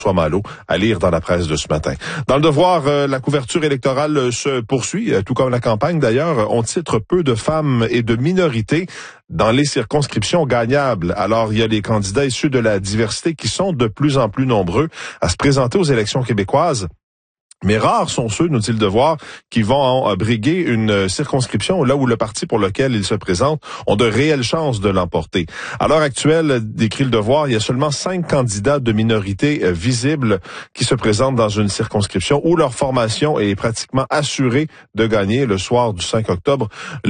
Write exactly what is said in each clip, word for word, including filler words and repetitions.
François Malo, à lire dans la presse de ce matin. Dans le Devoir, euh, la couverture électorale euh, se poursuit, euh, tout comme la campagne d'ailleurs. On titre peu de femmes et de minorités dans les circonscriptions gagnables. Alors, il y a les candidats issus de la diversité qui sont de plus en plus nombreux à se présenter aux élections québécoises. Mais rares sont ceux, nous dit le Devoir, qui vont euh, briguer une circonscription là où le parti pour lequel ils se présentent ont de réelles chances de l'emporter. À l'heure actuelle, décrit le Devoir, il y a seulement cinq candidats de minorités euh, visibles qui se présentent dans une circonscription où leur formation est pratiquement assurée de gagner le soir du cinq octobre.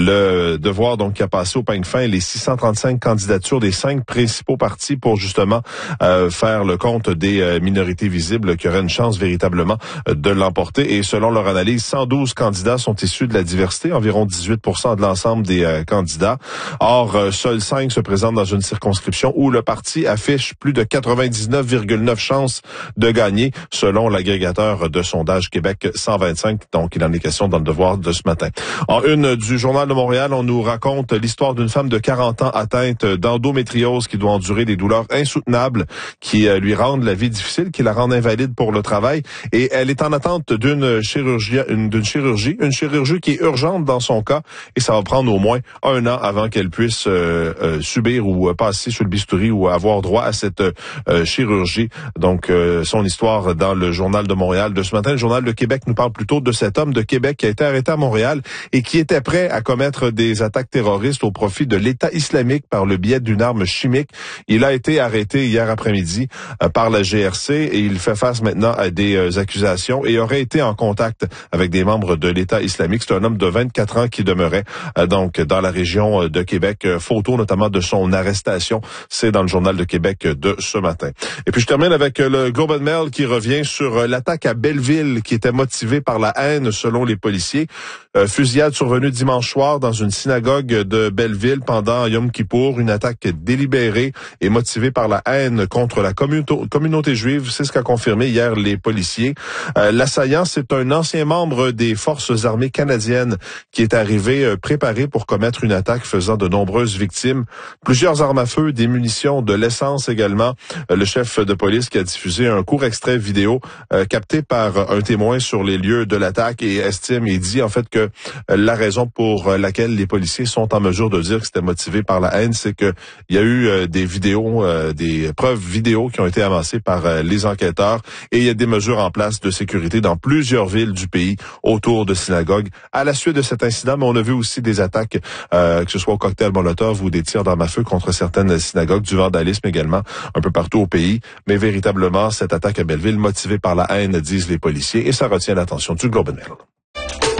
Le Devoir, donc, qui a passé au peigne fin les six cent trente-cinq candidatures des cinq principaux partis pour justement euh, faire le compte des euh, minorités visibles qui auraient une chance véritablement euh, de l'emporter. Et selon leur analyse, cent douze candidats sont issus de la diversité, environ dix-huit pour cent de l'ensemble des euh, candidats. Or, euh, seuls cinq se présentent dans une circonscription où le parti affiche plus de quatre-vingt-dix-neuf virgule neuf chances de gagner, selon l'agrégateur de sondage Québec cent vingt-cinq. Donc, il en est question dans le Devoir de ce matin. En une du Journal de Montréal, on nous raconte l'histoire d'une femme de quarante ans atteinte d'endométriose qui doit endurer des douleurs insoutenables qui euh, lui rendent la vie difficile, qui la rendent invalide pour le travail. Et elle est en attente d'une chirurgie, une, d'une chirurgie, une chirurgie qui est urgente dans son cas, et ça va prendre au moins un an avant qu'elle puisse euh, euh, subir ou euh, passer sur le bistouri ou avoir droit à cette euh, chirurgie. Donc, euh, son histoire dans le Journal de Montréal de ce matin. Le Journal de Québec nous parle plutôt de cet homme de Québec qui a été arrêté à Montréal et qui était prêt à commettre des attaques terroristes au profit de l'État islamique par le biais d'une arme chimique. Il a été arrêté hier après-midi euh, par la G R C et il fait face maintenant à des euh, accusations et aurait été en contact avec des membres de l'État islamique. C'est un homme de vingt-quatre ans qui demeurait euh, donc dans la région de Québec. Euh, photo notamment de son arrestation. C'est dans le Journal de Québec de ce matin. Et puis je termine avec le Globe and Mail qui revient sur l'attaque à Belleville qui était motivée par la haine selon les policiers. Euh, fusillade survenue dimanche soir dans une synagogue de Belleville pendant Yom Kippour. Une attaque délibérée et motivée par la haine contre la communauté, communauté juive. C'est ce qu'a confirmé hier les policiers. Euh, L'assaillant, c'est un ancien membre des Forces armées canadiennes qui est arrivé euh, préparé pour commettre une attaque faisant de nombreuses victimes. Plusieurs armes à feu, des munitions, de l'essence également. Euh, le chef de police qui a diffusé un court extrait vidéo euh, capté par un témoin sur les lieux de l'attaque et estime et dit en fait que euh, la raison pour laquelle les policiers sont en mesure de dire que c'était motivé par la haine, c'est que il y a eu euh, des vidéos, euh, des preuves vidéo qui ont été amassées par euh, les enquêteurs et il y a des mesures en place de sécurité dans plusieurs villes du pays autour de synagogues. À la suite de cet incident, mais on a vu aussi des attaques, euh, que ce soit au cocktail Molotov ou des tirs d'armes à feu contre certaines synagogues, du vandalisme également, un peu partout au pays. Mais véritablement, cette attaque à Belleville, motivée par la haine, disent les policiers, et ça retient l'attention du Globe and Mail.